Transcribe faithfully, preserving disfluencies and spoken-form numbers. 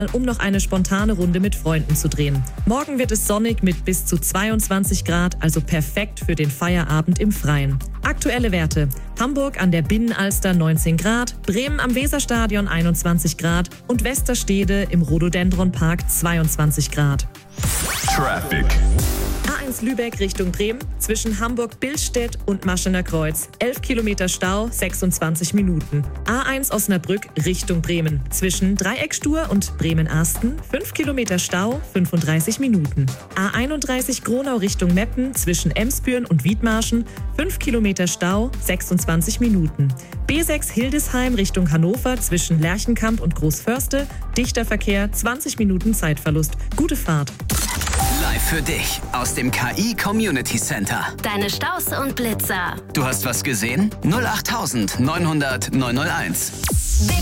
um noch eine spontane Runde mit Freunden zu drehen. Morgen wird es sonnig mit bis zu zweiundzwanzig Grad, also perfekt für den Feierabend im Freien. Aktuelle Werte: Hamburg an der Binnenalster neunzehn Grad, Bremen am Weserstadion einundzwanzig Grad und Westerstede im Rhododendron-Park zweiundzwanzig Grad. Traffic. A eins Lübeck Richtung Bremen, zwischen Hamburg-Billstedt und Maschener Kreuz. elf Kilometer Stau, sechsundzwanzig Minuten. A eins Osnabrück Richtung Bremen, zwischen Dreieckstur und Bremen-Arsten. fünf Kilometer Stau, fünfunddreißig Minuten. A einunddreißig Gronau Richtung Meppen, zwischen Emsbüren und Wiedmarschen. fünf Kilometer Stau, sechsundzwanzig Minuten. B sechs Hildesheim Richtung Hannover, zwischen Lerchenkamp und Großförste. Dichter Verkehr, zwanzig Minuten Zeitverlust. Gute Fahrt. Live für dich aus dem K I Community Center. Deine Staus und Blitzer. Du hast was gesehen? null acht neunhundert neunhunderteins.